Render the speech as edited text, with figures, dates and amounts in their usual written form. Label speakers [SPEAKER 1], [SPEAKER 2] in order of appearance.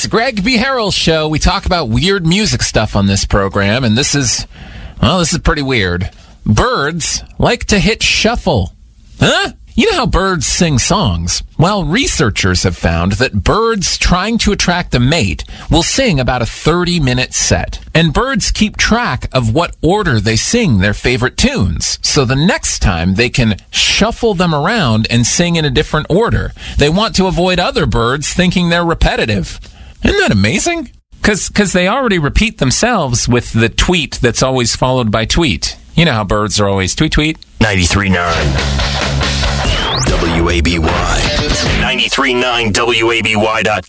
[SPEAKER 1] Greg B. Harrell's show. We talk about weird music stuff on this program, and this is pretty weird. Birds like to hit shuffle. Huh? You know how birds sing songs? Well, researchers have found that birds trying to attract a mate will sing about a 30-minute set. And birds keep track of what order they sing their favorite tunes. So the next time they can shuffle them around and sing in a different order. They want to avoid other birds thinking they're repetitive. Isn't that amazing? Because they already repeat themselves with the tweet that's always followed by tweet. You know how birds are always tweet, tweet.
[SPEAKER 2] 93.9 WABY. 93.9 WABY.com.